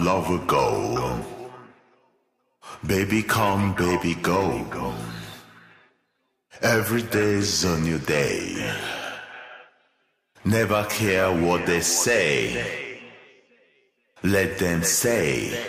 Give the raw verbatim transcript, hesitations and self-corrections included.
lover go. Baby come, baby go. Every day's a new day. Never care what they say. Let them say.